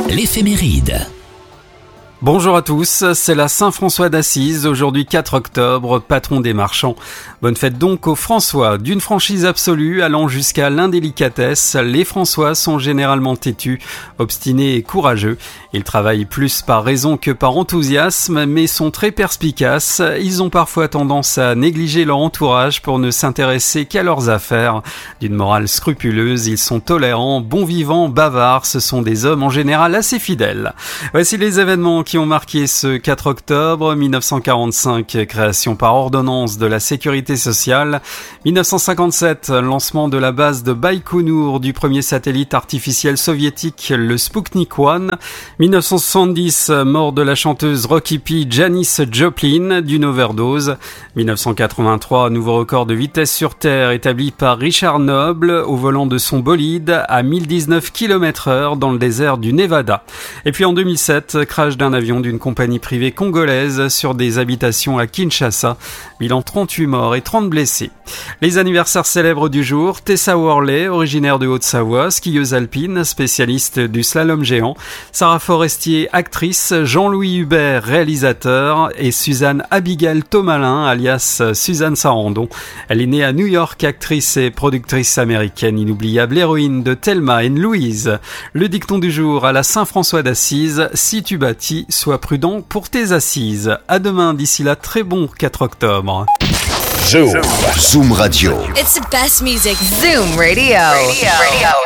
L'éphéméride. Bonjour à tous, c'est la Saint-François d'Assise, aujourd'hui 4 octobre, patron des marchands. Bonne fête donc aux François. D'une franchise absolue allant jusqu'à l'indélicatesse, les François sont généralement têtus, obstinés et courageux. Ils travaillent plus par raison que par enthousiasme, mais sont très perspicaces. Ils ont parfois tendance à négliger leur entourage pour ne s'intéresser qu'à leurs affaires. D'une morale scrupuleuse, ils sont tolérants, bons vivants, bavards. Ce sont des hommes en général assez fidèles. Voici les événements qui ont marqué ce 4 octobre. 1945, création par ordonnance de la sécurité sociale. 1957, lancement de la base de Baïkonour du premier satellite artificiel soviétique, le Sputnik 1. 1970, mort de la chanteuse rock hippie Janis Joplin d'une overdose. 1983, nouveau record de vitesse sur Terre établi par Richard Noble au volant de son bolide à 1019 km/h dans le désert du Nevada. Et puis en 2007, crash d'un avion d'une compagnie privée congolaise sur des habitations à Kinshasa. Bilan 38 morts et 30 blessés. Les anniversaires célèbres du jour, Tessa Worley, originaire de Haute-Savoie, skieuse alpine, spécialiste du slalom géant. Sarah Forestier, actrice. Jean-Louis Hubert, réalisateur. Et Suzanne Abigail Thomalin, alias Suzanne Sarandon. Elle est née à New York, actrice et productrice américaine, inoubliable héroïne de Thelma et Louise. Le dicton du jour à la Saint-François d'Assise, si tu bâtis, sois prudent pour tes assises. À demain, d'ici là, très bon 4 octobre. Zoom Radio. It's the best music. Zoom Radio.